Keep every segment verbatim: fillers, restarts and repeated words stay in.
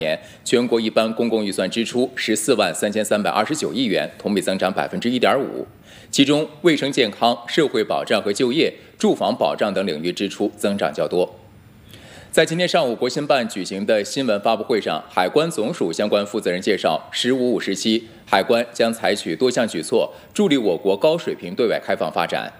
年全国一般公共预算支出十四万三千三百二十九亿元，同比增长百分之一点五。其中，卫生健康、社会保障和就业、住房保障等领域支出增长较多。在今天上午，国新办举行的新闻发布会上，海关总署相关负责人介绍，十五五时期，海关将采取多项举措，助力我国高水平对外开放发展。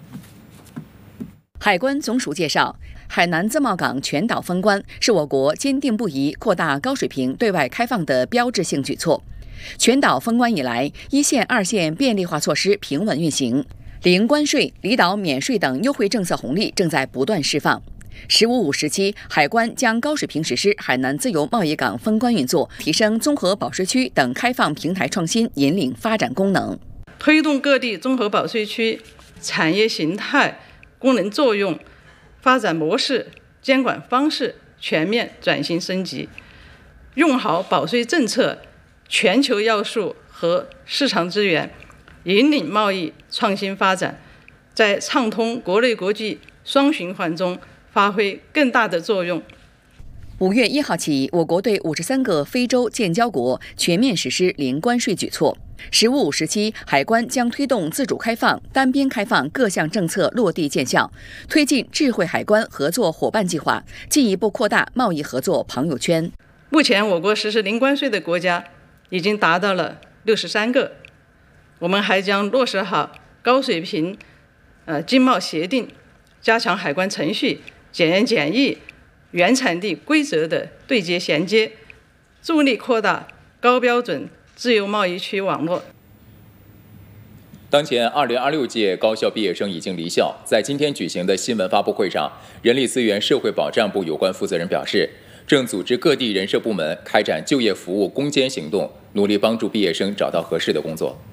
海关总署介绍，海南自贸港全岛封关是我国坚定不移扩大高水平对外开放的标志性举措。全岛封关以来，一线、二线便利化措施平稳运行，零关税、离岛免税等优惠政策红利正在不断释放。十五五时期，海关将高水平实施海南自由贸易港封关运作，提升综合保税区等开放平台创新引领发展功能， 推动各地综合保税区产业形态、功能作用、发展模式、监管方式全面转型升级，用好保税政策、全球要素和市场资源，引领贸易创新发展，在畅通国内国际双循环中发挥更大的作用。 五月一号起，我国对五十三个非洲建交国全面实施零关税举措。十五五时期，海关将推动自主开放、单边开放各项政策落地见效，推进智慧海关合作伙伴计划，进一步扩大贸易合作朋友圈。 目前，我国实施零关税的国家已经达到了六十三个。我们还将落实好高水平呃经贸协定，加强海关程序、检验检疫、原产地规则的对接衔接，助力扩大高标准自由贸易区网络。 当前二零二六届高校毕业生已经离校，在今天举行的新闻发布会上，人力资源社会保障部有关负责人表示，正组织各地人社部门开展就业服务攻坚行动，努力帮助毕业生找到合适的工作。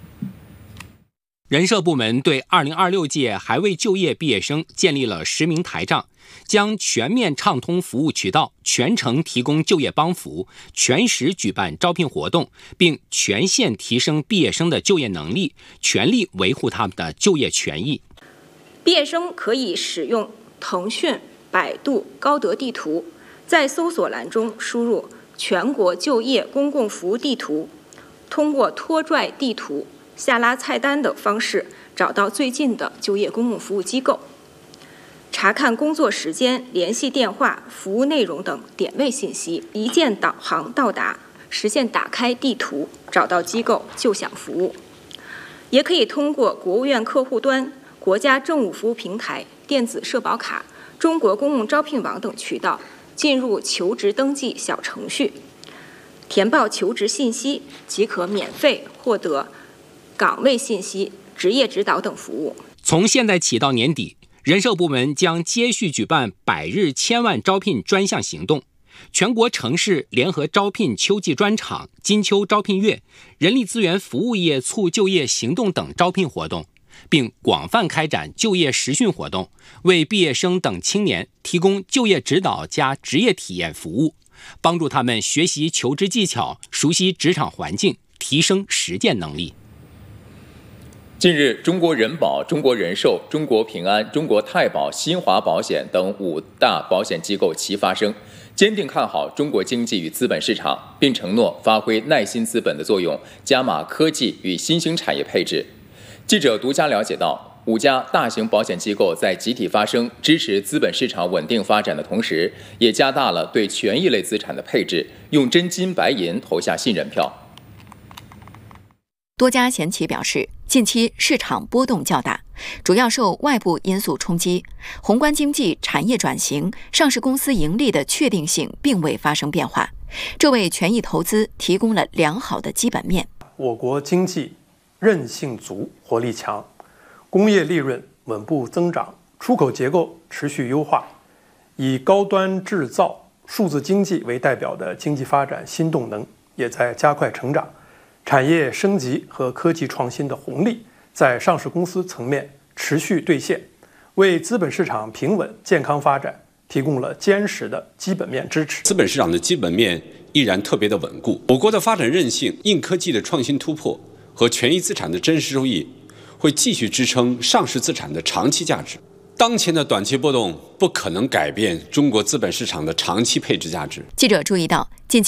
人社部门对二零二六届还未就业毕业生建立了实名台账，将全面畅通服务渠道，全程提供就业帮扶，全时举办招聘活动，并全线提升毕业生的就业能力，全力维护他们的就业权益。 毕业生可以使用腾讯、百度、高德地图，在搜索栏中输入全国就业公共服务地图，通过拖拽地图、下拉菜单等方式找到最近的就业公共服务机构，查看工作时间、联系电话、服务内容等点位信息，一键导航到达，实现打开地图找到机构就享服务。也可以通过国务院客户端、国家政务服务平台、电子社保卡、中国公共招聘网等渠道进入求职登记小程序，填报求职信息，即可免费获得岗位信息、职业指导等服务。 从现在起到年底，人社部门将接续举办百日千万招聘专项行动，全国城市联合招聘秋季专场、金秋招聘月、人力资源服务业促就业行动等招聘活动，并广泛开展就业实训活动，为毕业生等青年提供就业指导加职业体验服务，帮助他们学习求职技巧，熟悉职场环境，提升实践能力。 近日，中国人保、中国人寿、中国平安、中国太保、新华保险等五大保险机构齐发声，坚定看好中国经济与资本市场，并承诺发挥耐心资本的作用，加码科技与新兴产业配置。记者独家了解到，五家大型保险机构在集体发声支持资本市场稳定发展的同时，也加大了对权益类资产的配置，用真金白银投下信任票。 多家险企表示，近期市场波动较大，主要受外部因素冲击，宏观经济、产业转型、上市公司盈利的确定性并未发生变化，这为权益投资提供了良好的基本面。 我国经济韧性足、活力强，工业利润稳步增长，出口结构持续优化，以高端制造、数字经济为代表的经济发展新动能也在加快成长。产业升级和科技创新的红利在上市公司层面持续兑现，为资本市场平稳健康发展提供了坚实的基本面支持。 资本市场的基本面依然特别的稳固，我国的发展韧性、硬科技的创新突破和权益资产的真实收益会继续支撑上市资产的长期价值。当前的短期波动不可能改变中国资本市场的长期配置价值。 记者注意到，近期